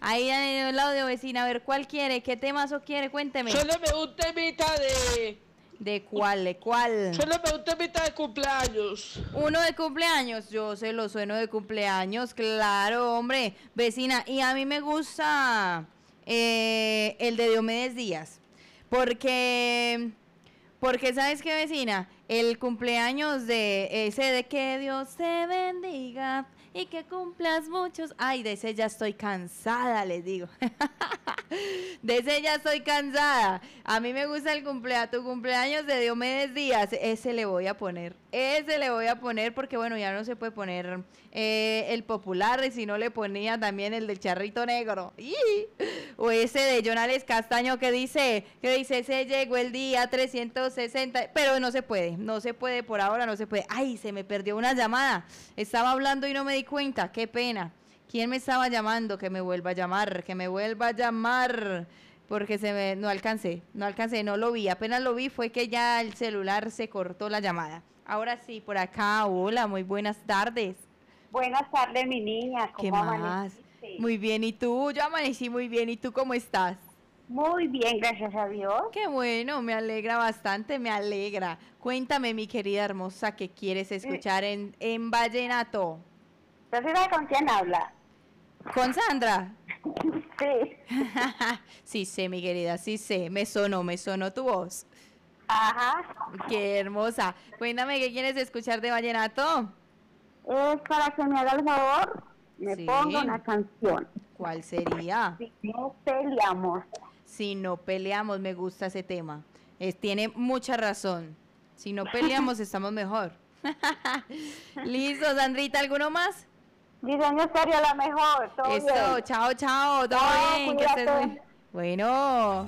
Ahí en el audio, vecina, a ver, ¿cuál quiere? ¿Qué temazo quiere? Cuénteme. Solo me un temita de... ¿De cuál? ¿De cuál? Solo me un temita de cumpleaños. Uno de cumpleaños, yo se lo sueno de cumpleaños, claro, hombre, vecina, y a mí me gusta el de Diomedes Díaz, porque ¿sabes qué, vecina? El cumpleaños de ese de que Dios te bendiga y que cumplas muchos, ay, de ese ya estoy cansada, les digo. De ese ya estoy cansada. A mí me gusta tu cumpleaños de Diomedes Díaz. Ese le voy a poner porque bueno, ya no se puede poner el popular, si no le ponía también el del charrito negro. O ese de Jonales Castaño que dice, se llegó el día 360, pero no se puede por ahora, no se puede. Ay, se me perdió una llamada. Estaba hablando y no me di cuenta, qué pena. ¿Quién me estaba llamando? Que me vuelva a llamar, porque no alcancé, no lo vi, apenas lo vi fue que ya el celular se cortó la llamada. Ahora sí, por acá, hola, muy buenas tardes. Buenas tardes, mi niña, ¿cómo ¿Qué más? amaneciste? Muy bien, ¿y tú? Yo amanecí muy bien, ¿y tú cómo estás? Muy bien, gracias a Dios. Qué bueno, me alegra bastante, me alegra. Cuéntame, mi querida hermosa, ¿qué quieres escuchar en vallenato? ¿Usted sabe con quién habla? ¿Con Sandra? Sí. Sí sé, mi querida, sí sé, me sonó tu voz. Ajá. Qué hermosa. Cuéntame, ¿qué quieres escuchar de vallenato? Es para que me haga el favor, me Sí. ponga una canción. ¿Cuál sería? Si no peleamos. Si no peleamos, me gusta ese tema. Tiene mucha razón. Si no peleamos, estamos mejor. Listo, Sandrita, ¿alguno más? Diseño serio la mejor, todo Eso, bien. chao, todo Chao, bien, que estés cuídate. muy... Bueno,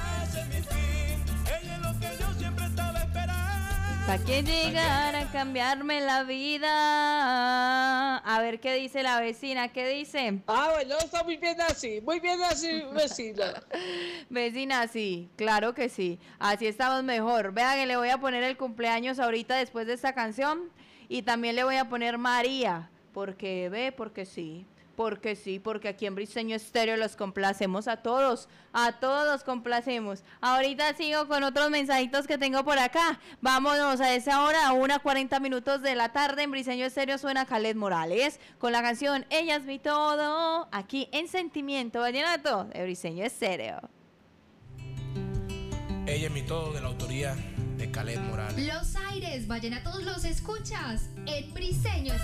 para que llegara a cambiarme la vida. A ver qué dice la vecina, ¿qué dice? Ah, bueno, está muy bien así, vecina. Vecina, sí, claro que sí. Así estamos mejor. Vea que le voy a poner el cumpleaños ahorita después de esta canción. Y también le voy a poner María. Porque sí, porque aquí en Briseño Estéreo los complacemos a todos complacemos. Ahorita sigo con otros mensajitos que tengo por acá. Vámonos a esa hora, a 1:40 de la tarde, en Briseño Estéreo suena Kaleth Morales con la canción Ella es mi todo, aquí en Sentimiento Vallenato de Briseño Estéreo. Ella es mi todo, de la autoría de Kaleth Morales. Los aires vallenatos los escuchas en Briseño Estéreo.